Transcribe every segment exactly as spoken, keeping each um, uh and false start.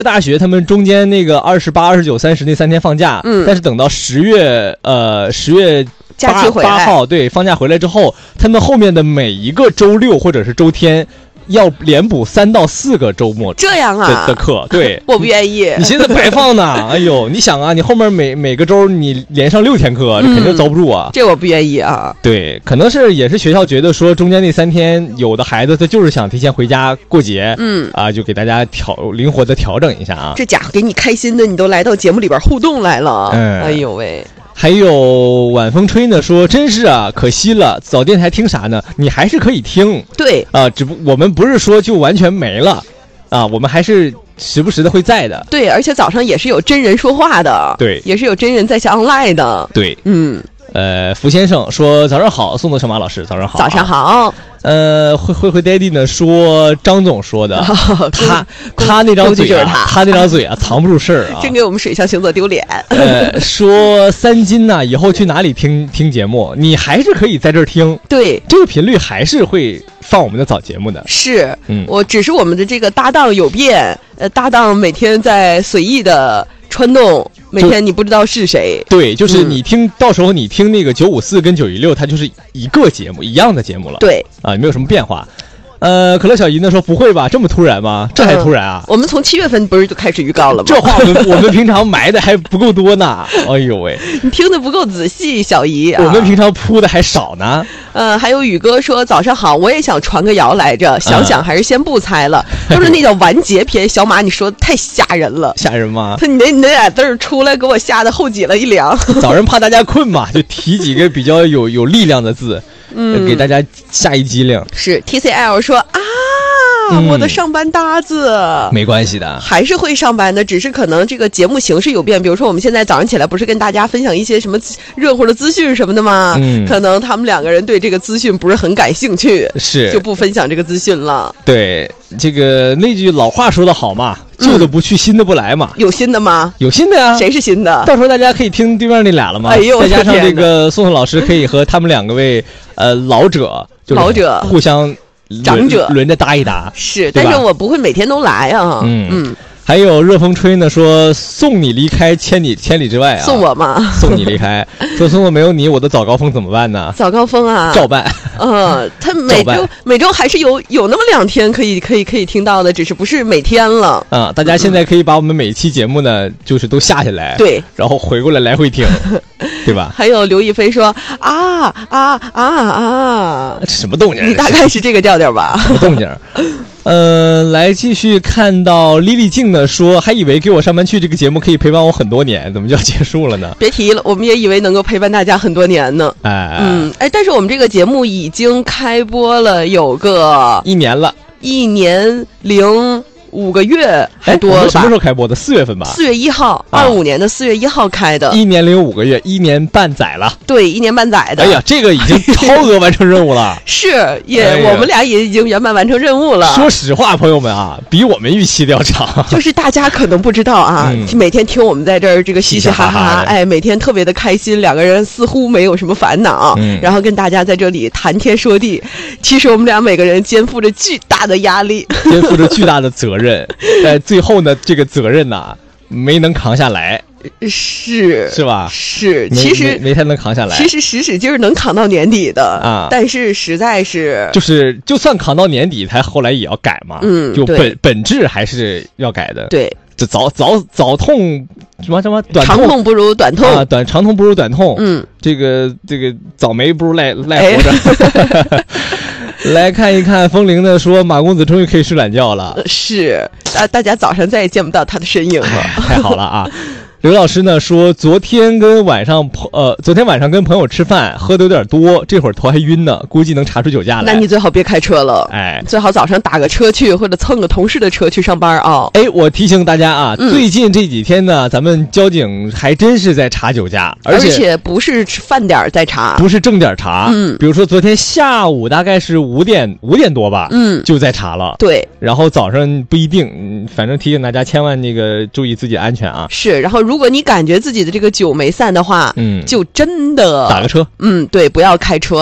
大学他们中间那个二十八、二十九、三十那三天放假， 嗯， 但是等到十月呃十月假期回来八号对放假回来之后，他们后面的每一个周六或者是周天。要连补三到四个周末这样啊的, 的课，对， 我不愿意。 你现在白放呢？哎呦，你想啊，你后面每每个周你连上六天课，这肯定遭不住啊、 嗯。这我不愿意啊。 对，可能是也是学校觉得说中间那三天，有的孩子他就是想提前回家过节， 嗯啊，就给大家调灵活的调整一下啊。 这家伙给你开心的，你都来到节目里边互动来了。嗯，哎呦喂。 还有晚风吹呢，说真是啊，可惜了，早电台听啥呢？你还是可以听， 对啊，只不我们不是说就完全没了，啊，我们还是时不时的会在的。 对，而且早上也是有真人说话的， 对， 也是有真人在线 online 的， 对， 嗯。 呃，福先生说早上好，宋德胜马老师早上好、啊， 早上好。 呃，慧慧慧 daddy 呢说张总说的，哦、他他那张嘴啊，他, 他那张嘴啊藏不住事儿啊， 真给我们水象星座丢脸。 呃，说三金呐、啊，以后去哪里听听节目，你还是可以在这儿听， 对， 这个频率还是会放我们的早节目的。 是， 嗯， 我只是我们的这个搭档有变，呃，搭档每天在随意的穿动。每天你不知道是谁， 对，就是你听、嗯、到时候你听那个九五四跟九一六，它就是一个节目一样的节目了， 对啊，没有什么变化。呃，可乐小姨呢说不会吧，这么突然吗？这还突然啊？ 嗯、我们从七月份不是就开始预告了吗？ 这话我们我们平常埋的还不够多呢。哎呦喂， 你听得不够仔细，小姨、啊。 我们平常铺的还少呢。 呃，还有宇哥说早上好，我也想传个谣来着，想想还是先不猜了。都、嗯、是那叫完结篇，小马你说的太吓人了， 吓人吗？ 他你那你那俩字儿出来，给我吓得后脊了一凉。 早上怕大家困嘛，就提几个比较有有力量的字。嗯，给大家下一机灵。 是 T C L 说啊、嗯，我的上班搭子， 没关系的， 还是会上班的，只是可能这个节目形式有变。比如说我们现在早上起来不是跟大家分享一些什么热乎的资讯什么的吗？嗯，可能他们两个人对这个资讯不是很感兴趣， 是就不分享这个资讯了。 对，这个那句老话说得好嘛，旧的不去，新的不来嘛。 有新的吗？ 有新的呀。 谁是新的？ 到时候大家可以听对面那俩了嘛。 哎呦， 再加上这个宋宋老师可以和他们两个位呃老者，就是老者互相长者轮着搭一搭。 是，但是我不会每天都来啊。 嗯嗯。还有热风吹呢，说送你离开千里千里之外啊， 送我吗？ 送你离开，说送我没有你，我的早高峰怎么办呢？ 早高峰啊， 照办。 呃，他每周每周还是有有那么两天可以可以可以听到的，只是不是每天了啊。大家现在可以把我们每期节目呢，就是都下下来， 对， 然后回过来来回听，对吧？ 还有刘亦菲说啊啊啊啊， 什么动静？ 你大概是这个调调吧？ 什么动静？呃，来继续看到莉莉静呢说，还以为给我上班去这个节目可以陪伴我很多年，怎么就要结束了呢？ 别提了，我们也以为能够陪伴大家很多年呢。 哎， 嗯，哎，但是我们这个节目已经开播了有个一年了， 一年零五个月还多了吧？ 什么时候开播的？四月份吧。 四月一号，二五年的四月一号开的。 一年零五个月，一年半载了。 对，一年半载的。 哎呀，这个已经超额完成任务了。 是，也、哎、我们俩也已经圆满完成任务了。 说实话，朋友们啊，比我们预期的要长。 就是大家可能不知道啊，嗯、每天听我们在这儿这个嘻嘻哈哈，哈哎，每天特别的开心，两个人似乎没有什么烦恼，嗯、然后跟大家在这里谈天说地。其实我们俩每个人肩负着巨大的压力， 肩负着巨大的责任。呃，最后呢，这个责任呐、啊，没能扛下来， 是是吧？ 是，其实没, 没, 没太能扛下来。 其实使使劲儿能扛到年底的啊， 但是实在是就是就算扛到年底，他后来也要改嘛。 嗯， 就本本质还是要改的。 对， 这早早早痛什么什么短痛， 长痛不如短痛啊，短长痛不如短痛。 嗯， 这个这个早没不如赖赖活着。哎来看一看风铃的说，马公子终于可以睡懒觉了。 是，大大家早上再也见不到他的身影了。 太好了啊！刘老师呢说，昨天跟晚上呃，昨天晚上跟朋友吃饭，喝的有点多，这会儿头还晕呢，估计能查出酒驾来。 那你最好别开车了， 哎， 最好早上打个车去，或者蹭个同事的车去上班啊。 哎，我提醒大家啊、 嗯， 最近这几天呢，咱们交警还真是在查酒驾，而且, 而且不是饭点在查， 不是正点查。 嗯， 比如说昨天下午大概是五点五点多吧， 嗯， 就在查了。 对， 然后早上不一定，反正提醒大家千万那个注意自己安全啊。 是，然后如果你感觉自己自己的这个酒没散的话， 嗯， 就真的打个车， 嗯，对，不要开车了。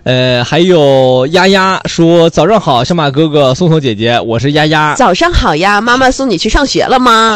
呃，还有丫丫说早上好，小马哥哥、宋宋姐姐，我是丫丫。 早上好呀，妈妈送你去上学了吗？